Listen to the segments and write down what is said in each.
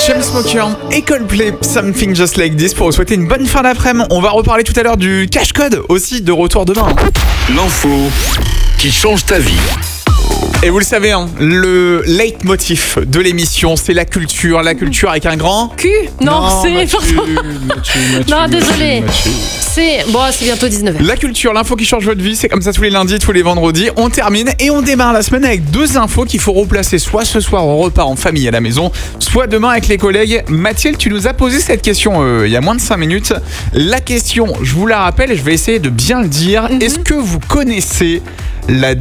Chainsmokers et Coldplay, Something Just Like This pour vous souhaiter une bonne fin d'après-midi. On va reparler tout à l'heure du cache-code aussi de retour demain. L'info qui change ta vie. Et vous le savez, hein, le leitmotiv de l'émission, c'est la culture avec un grand Q. Non, c'est... Non, désolé. C'est bientôt 19h. La culture, l'info qui change votre vie, c'est comme ça tous les lundis, tous les vendredis. On termine et on démarre la semaine avec 2 infos qu'il faut replacer soit ce soir au repas en famille à la maison, soit demain avec les collègues. Mathilde, tu nous as posé cette question il y a moins de 5 minutes. La question, je vous la rappelle et je vais essayer de bien le dire. Est-ce que vous connaissez la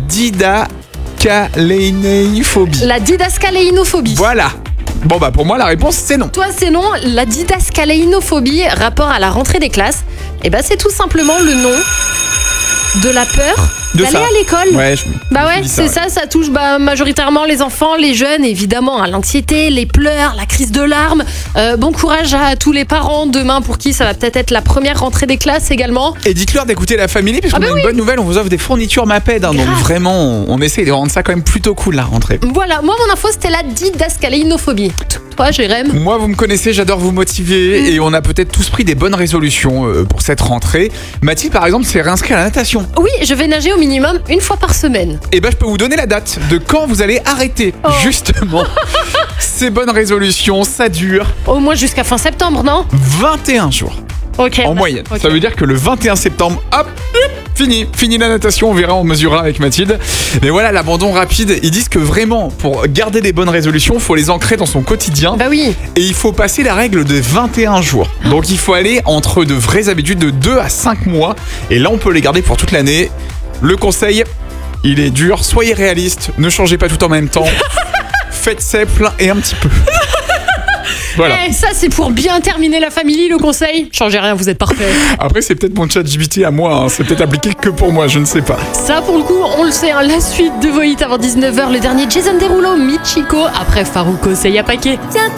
didascaléinophobie? La didascaléinophobie. Voilà. Bon pour moi la réponse c'est non. Toi c'est non. La didascaléinophobie, rapport à la rentrée des classes, c'est tout simplement le nom de la peur d'aller à l'école. Ouais, c'est ça touche majoritairement les enfants, les jeunes, évidemment, l'anxiété, les pleurs, la crise de larmes. Bon courage à tous les parents demain pour qui ça va peut-être être la première rentrée des classes également. Et dites-leur d'écouter la famille parce qu'on a une bonne nouvelle, on vous offre des fournitures MAPED, donc vraiment on essaie de rendre ça quand même plutôt cool la rentrée. Voilà, moi mon info c'était la didascaléinophobie. Toi Jérém? Moi vous me connaissez, j'adore vous motiver et on a peut-être tous pris des bonnes résolutions pour cette rentrée. Mathilde par exemple s'est réinscrite à la natation. Oui, je vais nager au minimum une fois par semaine. Et je peux vous donner la date de quand vous allez arrêter justement ces bonnes résolutions, ça dure au moins jusqu'à fin septembre, non? 21 jours. Okay, en moyenne. Okay. Ça veut dire que le 21 septembre, hop, fini la natation, on verra, on mesurera avec Mathilde. Mais voilà, l'abandon rapide, ils disent que vraiment, pour garder des bonnes résolutions, il faut les ancrer dans son quotidien. Oui. Et il faut passer la règle de 21 jours. Donc il faut aller entre de vraies habitudes de 2 à 5 mois. Et là, on peut les garder pour toute l'année. Le conseil, il est dur, soyez réaliste, ne changez pas tout en même temps. Faites simple et un petit peu. Voilà. Ça c'est pour bien terminer la famille, le conseil. Changez rien, vous êtes parfait. Après c'est peut-être mon chat GPT à moi, c'est peut-être appliqué que pour moi, je ne sais pas. Ça pour le coup, on le sait, la suite de vos hits avant 19h, le dernier Jason Derulo, Michiko, après Farouko, Seiya Paquet.